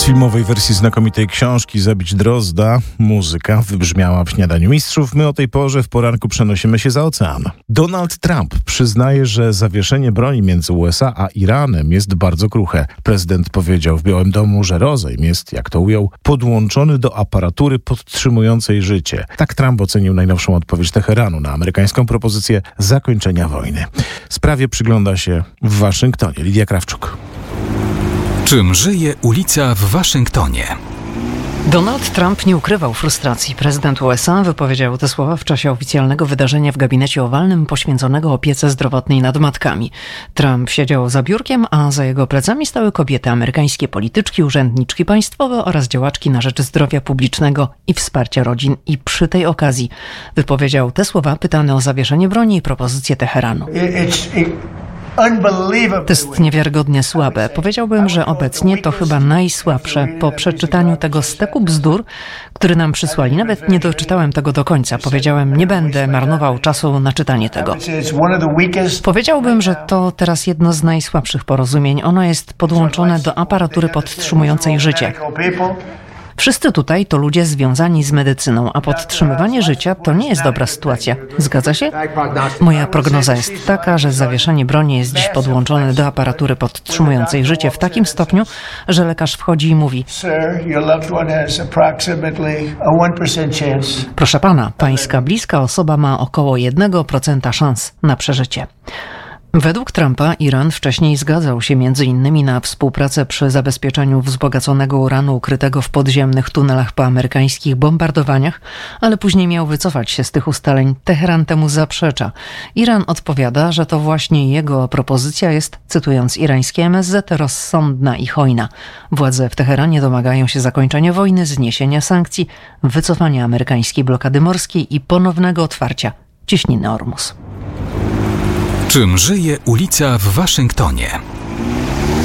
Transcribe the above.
Z filmowej wersji znakomitej książki Zabić Drozda muzyka wybrzmiała w Śniadaniu Mistrzów. My o tej porze w poranku przenosimy się za ocean. Donald Trump przyznaje, że zawieszenie broni między USA a Iranem jest bardzo kruche. Prezydent powiedział w Białym Domu, że rozejm jest, jak to ujął, podłączony do aparatury podtrzymującej życie. Tak Trump ocenił najnowszą odpowiedź Teheranu na amerykańską propozycję zakończenia wojny. Sprawie przygląda się w Waszyngtonie Lidia Krawczuk. Czym żyje ulica w Waszyngtonie? Donald Trump nie ukrywał frustracji. Prezydent USA wypowiedział te słowa w czasie oficjalnego wydarzenia w gabinecie owalnym poświęconego opiece zdrowotnej nad matkami. Trump siedział za biurkiem, a za jego plecami stały kobiety, amerykańskie polityczki, urzędniczki państwowe oraz działaczki na rzecz zdrowia publicznego i wsparcia rodzin. I przy tej okazji wypowiedział te słowa pytany o zawieszenie broni i propozycję Teheranu. To jest niewiarygodnie słabe. Powiedziałbym, że obecnie to chyba najsłabsze. Po przeczytaniu tego steku bzdur, który nam przysłali, nawet nie doczytałem tego do końca. Powiedziałem, nie będę marnował czasu na czytanie tego. Powiedziałbym, że to teraz jedno z najsłabszych porozumień. Ono jest podłączone do aparatury podtrzymującej życie. Wszyscy tutaj to ludzie związani z medycyną, a podtrzymywanie życia to nie jest dobra sytuacja. Zgadza się? Moja prognoza jest taka, że zawieszenie broni jest dziś podłączone do aparatury podtrzymującej życie w takim stopniu, że lekarz wchodzi i mówi: proszę pana, pańska bliska osoba ma około 1% szans na przeżycie. Według Trumpa Iran wcześniej zgadzał się m.in. na współpracę przy zabezpieczeniu wzbogaconego uranu ukrytego w podziemnych tunelach po amerykańskich bombardowaniach, ale później miał wycofać się z tych ustaleń. Teheran temu zaprzecza. Iran odpowiada, że to właśnie jego propozycja jest, cytując irańskie MSZ, rozsądna i hojna. Władze w Teheranie domagają się zakończenia wojny, zniesienia sankcji, wycofania amerykańskiej blokady morskiej i ponownego otwarcia cieśniny Ormus. Czym żyje ulica w Waszyngtonie?